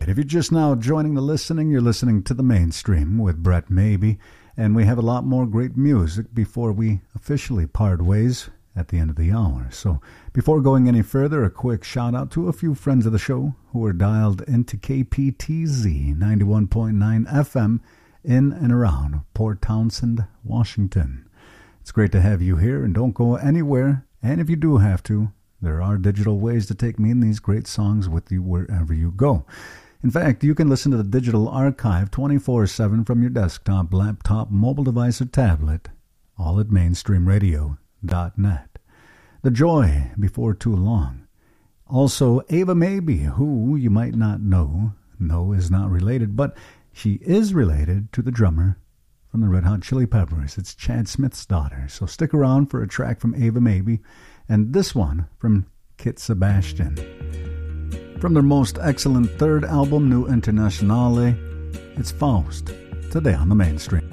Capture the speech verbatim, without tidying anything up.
If you're just now joining the listening, you're listening to The Mainstream with Brett Maybe, and we have a lot more great music before we officially part ways at the end of the hour. So before going any further, a quick shout out to a few friends of the show who are dialed into K P T Z ninety-one point nine F M in and around Port Townsend, Washington. It's great to have you here, and don't go anywhere. And if you do have to, there are digital ways to take me and these great songs with you wherever you go. In fact, you can listen to the digital archive twenty-four seven from your desktop, laptop, mobile device, or tablet, all at mainstream radio dot net. The Joy, Before Too Long. Also, Ava Maybe, who you might not know, no, is not related, but she is related to the drummer from the Red Hot Chili Peppers. It's Chad Smith's daughter. So stick around for a track from Ava Maybe, and this one from Kit Sebastian. From their most excellent third album, New Internationale, it's Faust, today on The Mainstream.